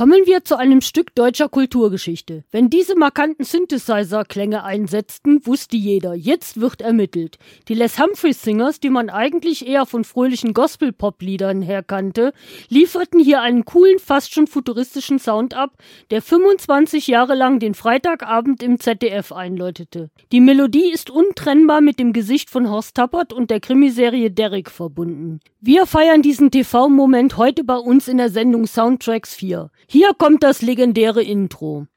Kommen wir zu einem Stück deutscher Kulturgeschichte. Wenn diese markanten Synthesizer-Klänge einsetzten, wusste jeder, jetzt wird ermittelt. Die Les Humphreys Singers, die man eigentlich eher von fröhlichen Gospel-Pop-Liedern her kannte, lieferten hier einen coolen, fast schon futuristischen Sound ab, der 25 Jahre lang den Freitagabend im ZDF einläutete. Die Melodie ist untrennbar mit dem Gesicht von Horst Tappert und der Krimiserie Derrick verbunden. Wir feiern diesen TV-Moment heute bei uns in der Sendung Soundtracks 4. Hier kommt das legendäre Intro.